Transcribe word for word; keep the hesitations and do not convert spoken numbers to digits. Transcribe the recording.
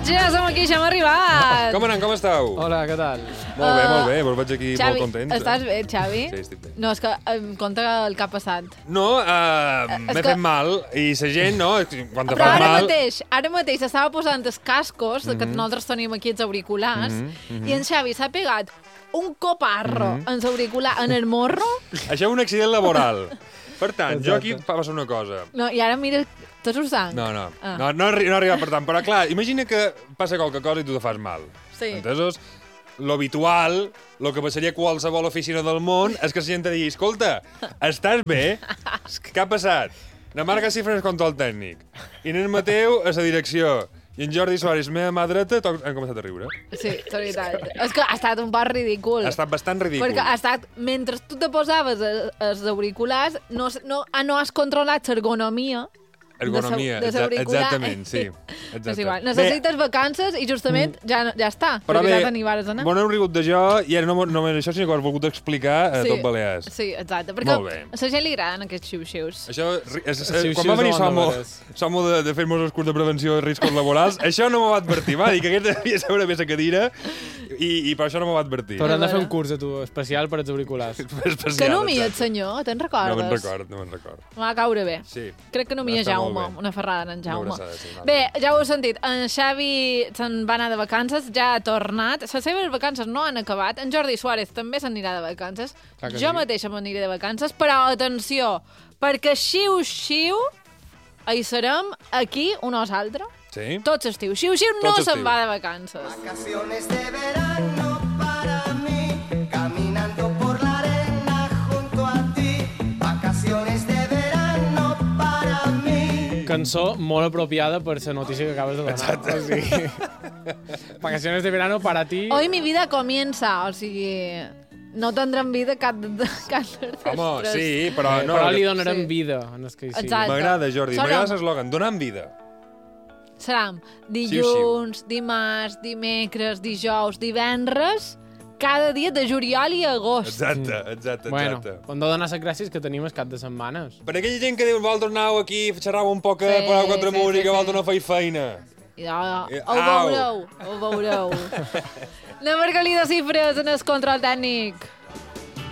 Ja som aquí, ja hem arribat. Com anem, com esteu? Hola, què tal? Molt bé, Uh, molt bé, vos veig aquí Xavi, molt contents. estàs bé, Xavi? Sí, estic bé. No, és que em compta el que ha passat. No, uh, m'he que- fet mal, i la gent, no, quan te Però fas ara mal... mateix, ara mateix estava posant els cascos, mm -hmm. que nosaltres tenim aquí els auriculars, mm -hmm. i en Xavi s'ha pegat un coparro mm -hmm. en l'auricular, en el morro. Això és un accident laboral. Per tant, Exacte. jo aquí fa passar una cosa. No, i ara mira, tots ho sang. No, no, Ah. no, no, arri no arriba per tant. Però, clar, imagina que passa qualque cosa i tu te fas mal. Sí. Entesos? Lo habitual, lo que passaria a qualsevol oficina del món, és que la gent te digui, escolta, estàs bé? Què ha passat? La marca xifres és control tècnic. I nen Mateu a la direcció. I en Jordi Suárez, meva mà dreta, toc... han començat a riure. Sí, és veritat. És que ha estat un poc ridícul. Ha estat bastant ridícul. Perquè ha estat, mentre tu te posaves el- els auriculars, no, no, ah, no has controlat l'ergonomia. Ergonomia, de sa- de l'auricular. exactament, sí. Exacte. És igual. Necessites vacances i justament ja, no- ja està. Però perquè bé, ja t'anivares a anar. bon heu rigut de jo, i ara no, no només això, sinó que ho has volgut explicar a tot Balears. Sí, exacte. Perquè Molt bé. a la gent li agraden aquests xiu-xius. Això, ri- és, és, Sí, quan sí, va venir us ho Somo, mandaràs. Somo de, de fer-nos els curs de prevenció de riscos laborals, això no m'ho va advertir. Va dir que aquest devia seure més a cadira i, i per això no m'ho va advertir. T'haurem de fer veure. un curs a tu, especial per als auriculars. Especial, Que no mia el exacte. senyor, te'n recordes? No me'n record, no me'n record. Va caure bé. Sí. Crec que no mia Està molt Jaume, bé. una ferrada en Jaume. Una abraçada, sí, una Bé, ja ho heu sentit, en Xavi se'n va anar de vacances, ja ha tornat, les seves vacances no han acabat, en Jordi Suárez també s'anirà de vacances, Clar que jo sí. mateixa m'aniré de vacances, però atenció, perquè xiu-xiu hi serem aquí un o altre, Sí? tots estiu. Xiu-xiu no Tots se'n estiu. va de vacances. Vacaciones de verano para mí, caminando por la arena junto a ti. Vacaciones de verano para mí. Cançó molt apropiada per la notícia que acabes de donar. Exacte. O sigui, vacaciones de verano para ti. Hoy mi vida comienza, o sigui, no tindrem vida cap de, cap de Home, després. sí, però... Eh, No, però li que- donarem sí. vida. En el que hi sigui. Exacte. M'agrada, Jordi, Serà- m'agrada l'eslògan, donant vida. Seran dilluns, dimarts, dimecres, dijous, divendres, cada dia de juliol i agost. Exacte, exacte, Bueno, exacte. hem de donar les gràcies que tenim el cap de setmanes. Per aquella gent que diu, vosaltres aneu aquí, xerrau un poc, Sí, sí, poseu quatre sí, música, sí, sí. vosaltres no feis feina. I, oh, Eh, ho au. veureu, ho veureu. Anem perquè li de xifres en el control tècnic.